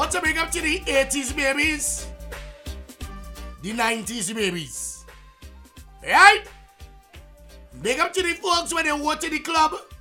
Want to big up to the 80s babies? The 90s babies. Right? Big up to the folks when they go to the club.